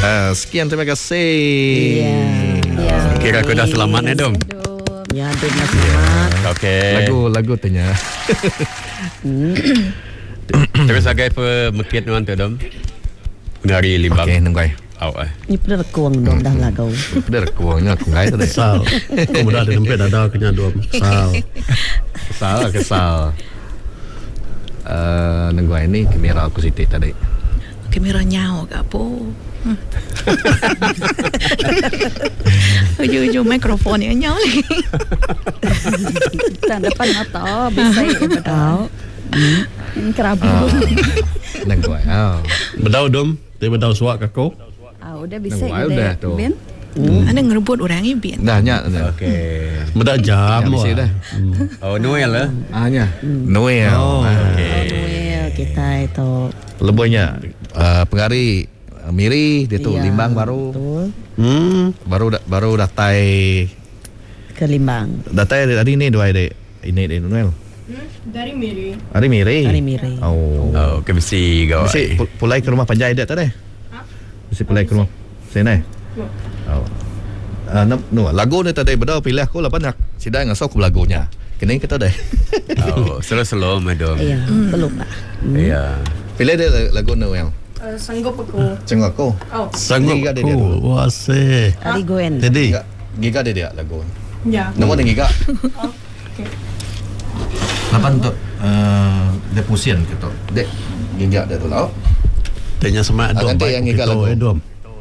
Sekian, terima kasih. Kira aku dah selamat ni Dom. Ya, Dom dah selamat. Okey. Lagu tanya. Terus agak pemekit nuan tu Dom. Hari limbang. Okey, nunggu. Ni pada kuang Dom dah lagu. Dah kuangnya aku ngai tadi. Kesal. Kau dah ada tempat ada kena Dom. Kesal. Nunggu ini kamera aku sitik tadi. Kamera nyawa ke apa? Ujung-ujung mikrofon yang nyawa lagi. Tak depan mata bisa tahu. Ini kerabu. Nunggu. Bedau Dom. Dia bedau suak ke kau? Udah bisa udah tu. Ben. Ada ngerebut orang ni Ben. Dah nyak. Okey. Bedau jam. Bisa dah. Oh, Noel lah. Nya. Noel. Noel kita itu. Lebihnya pengari Miri dia tu Limbang baru. Betul. Baru datai Ke Limbang. datai hari ni dua hari. Ini Noel. Dari Miri. Hari Miri. Oh. Oh, ke mesti gawai. Mesti pulai ke rumah panjai dia tadi. Mesti pulai ke rumah. Sini. Oh. No, lagu ni tadi bedau pilih aku lah banyak. Sidai ngasau aku lagunya. Kini kita dah. Oh, slow Madam. Iya, belum lah. Ya. Pilih dia lagu Noel. Sanggup aku. Cengok aku. Oh. Sanggup Giga dia ku. dulu. Wah seh. Ali Goen. Jadi. Giga dia lagu. Ya. Nombor ni Giga. Okay. Lapan tu dia pusian gitu. Dek Giga dia tu lah. Tanya sama Dom. Nanti yang Giga lagu. Dom.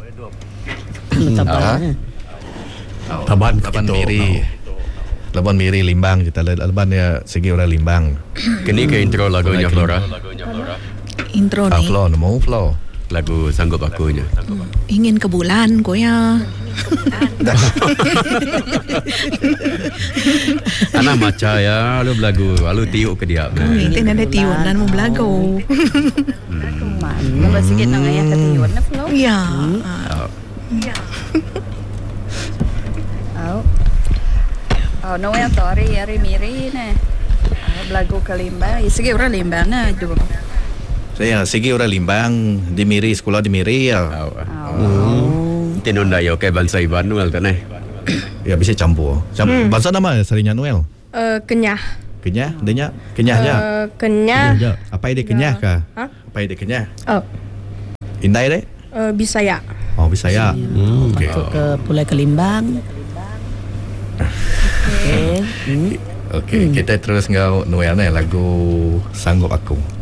Taban Lapan Miri. Lapan Miri Limbang kita lapan dia segi orang Limbang. Kini ke intro lagunya Flora. Intro ni. Flow, mau flow. Lagu Sanggup Akunya. Ingin ke bulan ko ya. Anak maca ya, lu belagu, lu tiup ke dia. Itu ada tiup dan mau belagu. Mana ba sikit nang ayah katiyon na flow. Ya. Noel tori hari Miri na. Belagu ke Limbang. Sige orang Limbang na. Saya segi orang Limbang di Miri sekolah di Miri ya. Tinun dah yo ke bangsa Iban Noel tu nih. Ya bisa campur. Bahasa nama sarinya Noel. Kenyah. Kenyah, dia kenyahnya. Kenyah. Apa dia kenyah kah? Hah? Apa dia kenyah? Oh. Indai deh. Bisaya. Oh bisa ya. Okey. Masuk ke Pulai ke Limbang. Okey, kita terus ngau Noel ni lagu Sanggup Aku.